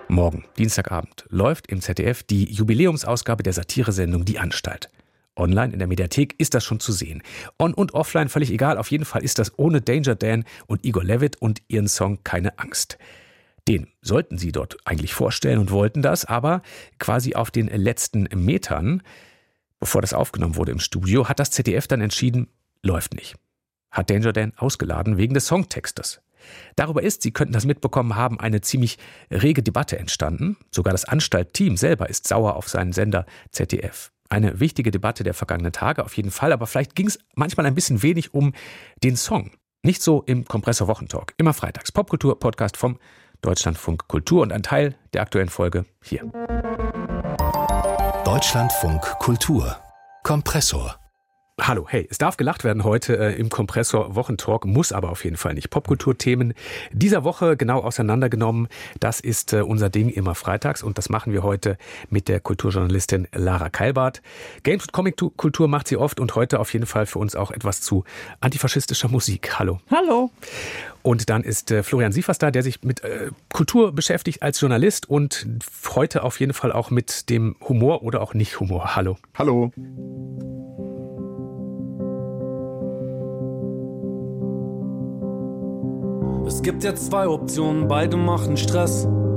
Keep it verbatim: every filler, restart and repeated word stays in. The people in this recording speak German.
Morgen, Dienstagabend, läuft im Z D F die Jubiläumsausgabe der Satiresendung Die Anstalt. Online in der Mediathek ist das schon zu sehen. On- und offline völlig egal, auf jeden Fall ist das ohne Danger Dan und Igor Levit und ihren Song Keine Angst. Den sollten sie dort eigentlich vorstellen und wollten das, aber quasi auf den letzten Metern, bevor das aufgenommen wurde im Studio, hat das Z D F dann entschieden, läuft nicht. Hat Danger Dan ausgeladen wegen des Songtextes. Darüber ist, Sie könnten das mitbekommen haben, eine ziemlich rege Debatte entstanden. Sogar das Anstalt-Team selber ist sauer auf seinen Sender Z D F. Eine wichtige Debatte der vergangenen Tage auf jeden Fall, aber vielleicht ging es manchmal ein bisschen wenig um den Song. Nicht so im Kompressor Wochentalk. Immer freitags. Popkultur-Podcast vom Deutschlandfunk Kultur und ein Teil der aktuellen Folge hier. Deutschlandfunk Kultur. Kompressor. Hallo, hey, es darf gelacht werden heute äh, im Kompressor Wochentalk, muss aber auf jeden Fall nicht. Popkulturthemen dieser Woche genau auseinandergenommen, das ist äh, unser Ding immer freitags und das machen wir heute mit der Kulturjournalistin Lara Keilbart. Games- und Comic-Kultur macht sie oft und heute auf jeden Fall für uns auch etwas zu antifaschistischer Musik. Hallo. Hallo. Und dann ist äh, Florian Sievers da, der sich mit äh, Kultur beschäftigt als Journalist und heute auf jeden Fall auch mit dem Humor oder auch nicht Humor. Hallo. Hallo. Es gibt jetzt zwei Optionen, beide machen Stress.